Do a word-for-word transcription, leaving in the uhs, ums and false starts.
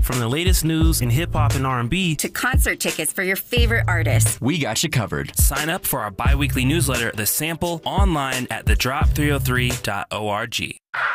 From the latest news in hip-hop and R and B to concert tickets for your favorite artists, we got you covered. Sign up for our bi-weekly newsletter, The Sample, online at the drop three oh three dot org.